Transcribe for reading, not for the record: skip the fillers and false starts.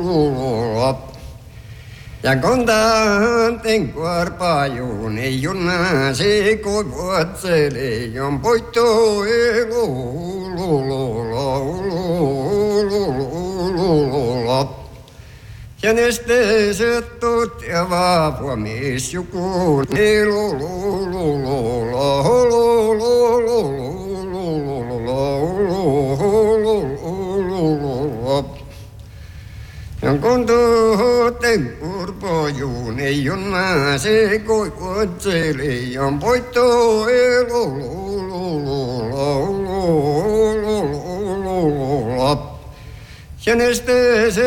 ja kontanten kuorpajuun ei junna se kovuotsele, jon poitto ja nesteiset toteava puomis joku jon kontanten kuorpajuun ei junna se kovuotsele, jon poitto ja nesteiset